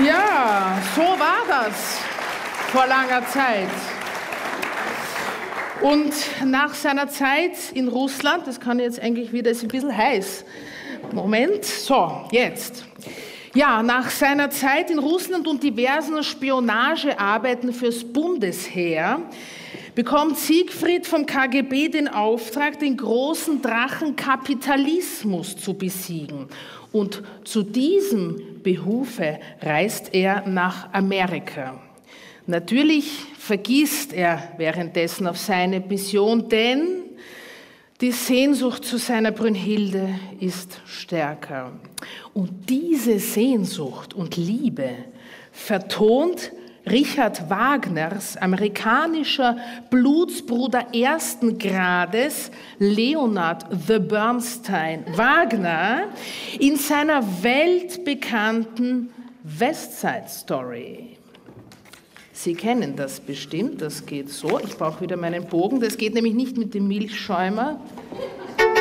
Ja, so war das vor langer Zeit. Und nach seiner Zeit in Russland, das kann jetzt eigentlich wieder, ist ein bisschen heiß. Moment, so, jetzt. Ja, nach seiner Zeit in Russland und diversen Spionagearbeiten fürs Bundesheer bekommt Siegfried vom KGB den Auftrag, den großen Drachen Kapitalismus zu besiegen. Und zu diesem Behufe reist er nach Amerika. Natürlich vergisst er währenddessen auf seine Mission, denn die Sehnsucht zu seiner Brünnhilde ist stärker. Und diese Sehnsucht und Liebe vertont Richard Wagners amerikanischer Blutsbruder ersten Grades, Leonard the Bernstein Wagner, in seiner weltbekannten West Side Story. Sie kennen das bestimmt, das geht so. Ich brauche wieder meinen Bogen, das geht nämlich nicht mit dem Milchschäumer.